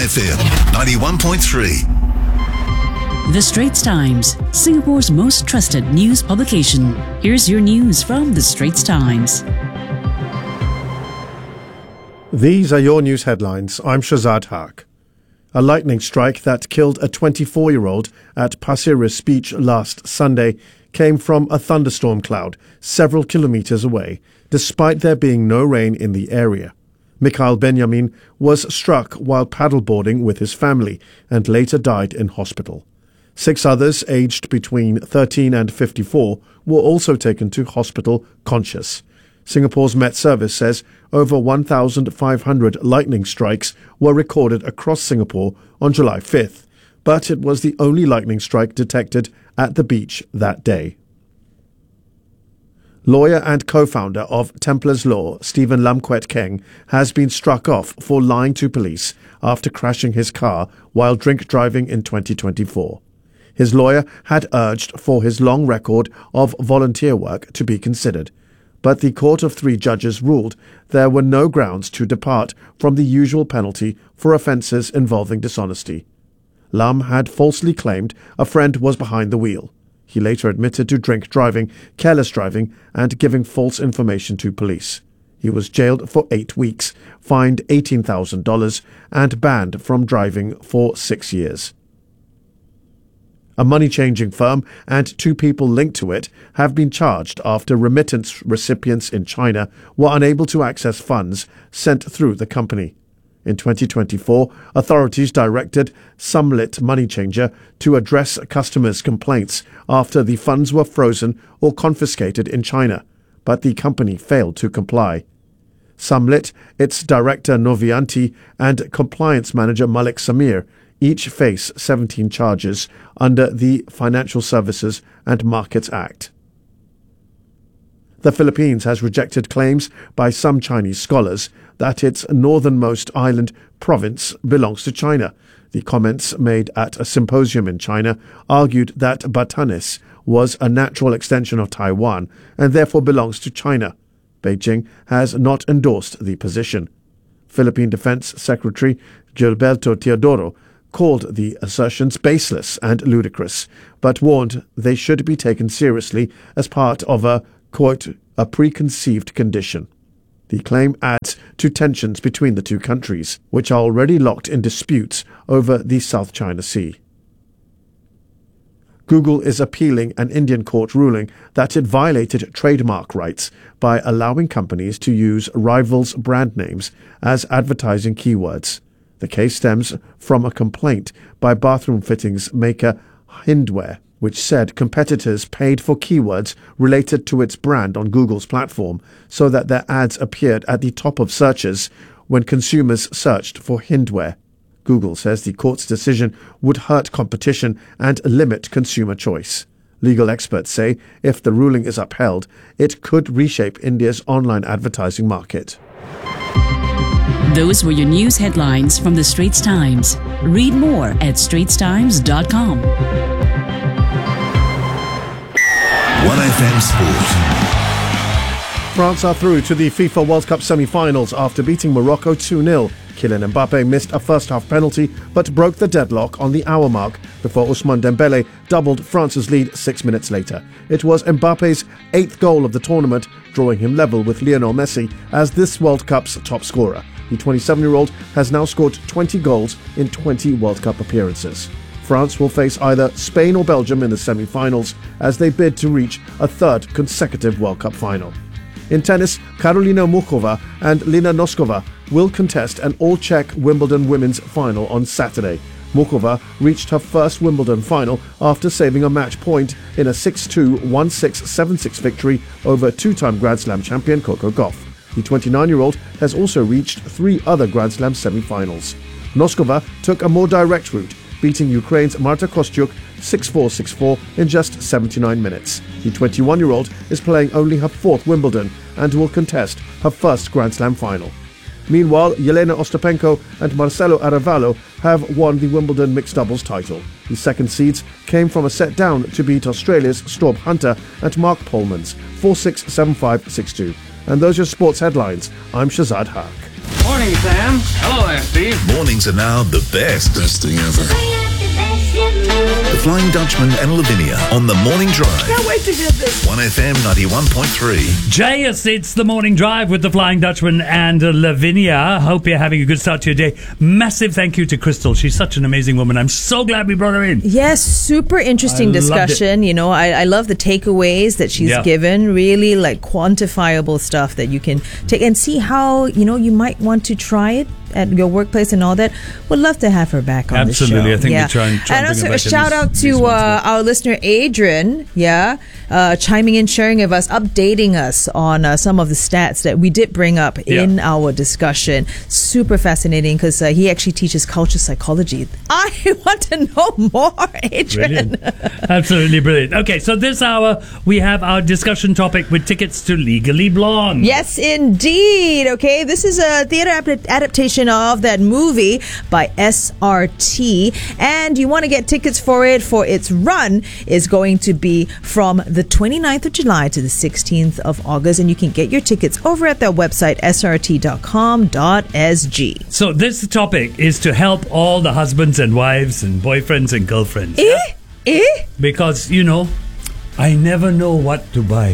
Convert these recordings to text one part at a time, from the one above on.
FM 91.3. The Straits Times, Singapore's most trusted news publication. Here's your news from The Straits Times. These are your news headlines. I'm Shazad Haq. A lightning strike that killed a 24-year-old at Pasir Ris Beach last Sunday came from a thunderstorm cloud several kilometres away, despite there being no rain in the area. Mikhail Benjamin was struck while paddleboarding with his family and later died in hospital. 6 others, aged between 13 and 54, were also taken to hospital conscious. Singapore's Met Service says over 1,500 lightning strikes were recorded across Singapore on July 5th, but it was the only lightning strike detected at the beach that day. Lawyer and co-founder of Templars Law, Stephen Lam Kwet Keng, has been struck off for lying to police after crashing his car while drink driving in 2024. His lawyer had urged for his long record of volunteer work to be considered, but the court of 3 judges ruled there were no grounds to depart from the usual penalty for offences involving dishonesty. Lam had falsely claimed a friend was behind the wheel. He later admitted to drink driving, careless driving, and giving false information to police. He was jailed for 8 weeks, fined $18,000, and banned from driving for 6 years. A money-changing firm and 2 people linked to it have been charged after remittance recipients in China were unable to access funds sent through the company. In 2024, authorities directed Sumlit Money Changer to address customers' complaints after the funds were frozen or confiscated in China, but the company failed to comply. Sumlit, its director Novianti, and compliance manager Malik Samir each face 17 charges under the Financial Services and Markets Act. The Philippines has rejected claims by some Chinese scholars that its northernmost island province belongs to China. The comments made at a symposium in China argued that Batanes was a natural extension of Taiwan and therefore belongs to China. Beijing has not endorsed the position. Philippine Defense Secretary Gilberto Teodoro called the assertions baseless and ludicrous, but warned they should be taken seriously as part of a, quote, a preconceived condition. The claim adds to tensions between the 2 countries, which are already locked in disputes over the South China Sea. Google is appealing an Indian court ruling that it violated trademark rights by allowing companies to use rivals' brand names as advertising keywords. The case stems from a complaint by bathroom fittings maker Hindware, which said competitors paid for keywords related to its brand on Google's platform so that their ads appeared at the top of searches when consumers searched for Hindware. Google says the court's decision would hurt competition and limit consumer choice. Legal experts say if the ruling is upheld, it could reshape India's online advertising market. Those were your news headlines from The Straits Times. Read more at straitstimes.com. 1FM Sport. France are through to the FIFA World Cup semi-finals after beating Morocco 2-0. Kylian Mbappe missed a first-half penalty but broke the deadlock on the hour mark before Ousmane Dembele doubled France's lead 6 minutes later. It was Mbappe's 8th goal of the tournament, drawing him level with Lionel Messi as this World Cup's top scorer. The 27-year-old has now scored 20 goals in 20 World Cup appearances. France will face either Spain or Belgium in the semi-finals as they bid to reach a 3rd consecutive World Cup final. In tennis, Karolina Muchova and Lena Noskova will contest an all-Czech Wimbledon women's final on Saturday. Muchova reached her first Wimbledon final after saving a match point in a 6-2, 1-6, 7-6 victory over 2-time Grand Slam champion Coco Gauff. The 29-year-old has also reached 3 other Grand Slam semi-finals. Noskova took a more direct route, beating Ukraine's Marta Kostyuk 6-4, 6-4 in just 79 minutes. The 21-year-old is playing only her 4th Wimbledon and will contest her first Grand Slam final. Meanwhile, Jelena Ostapenko and Marcelo Arevalo have won the Wimbledon mixed doubles title. The second seeds came from a set down to beat Australia's Storb Hunter and Mark Polmans 4-6, 7-5, 6-2. And those are your sports headlines. I'm Shazad Haq. Morning, Sam. Hello there, Steve. Mornings are now the best. Best thing ever. The Flying Dutchman and Lavinia on the Morning Drive. Can't wait to hear this. 1FM 91.3. Jay, it's the Morning Drive with the Flying Dutchman and Lavinia. Hope you're having a good start to your day. Massive thank you to Crystal. She's such an amazing woman. I'm so glad we brought her in. Yes, super interesting discussion. You know, I love the takeaways that she's given. Really like quantifiable stuff that you can take and see how, you know, you might want to try it at your workplace and all that. Would love to have her back on Absolutely. the show. I think we try and and also a shout out to our listener Adrian, chiming in, sharing of us, updating us on some of the stats that we did bring up in our discussion. Super fascinating because he actually teaches culture psychology. I want to know more, Adrian. Brilliant. Absolutely brilliant. Okay, so this hour we have our discussion topic with tickets to Legally Blonde. Yes, indeed. Okay, this is a theater adaptation of that movie by SRT, and you want to get tickets for it. For its run is going to be from the 29th of July to the 16th of August, and you can get your tickets over at their website srt.com.sg. So this topic is to help all the husbands and wives and boyfriends and girlfriends. Because, you know, I never know what to buy.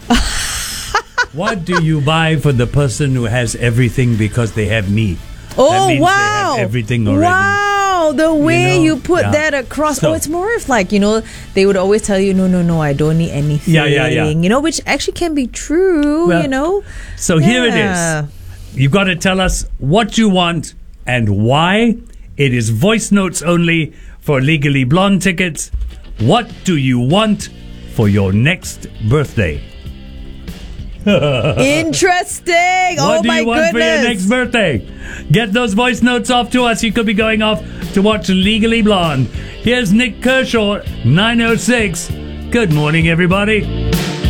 What do you buy for the person who has everything because they have me? Oh, that means wow. They have everything already. Wow, the way you put that across. So, it's more of like, you know, they would always tell you, no, I don't need anything. Yeah. You know, which actually can be true, well, you know. So here it is. You've got to tell us what you want and why. It is voice notes only for Legally Blonde tickets. What do you want for your next birthday? Interesting. What do you want for your next birthday? Get those voice notes off to us. You could be going off to watch Legally Blonde. Here's Nick Kershaw, 9:06. Good morning, everybody.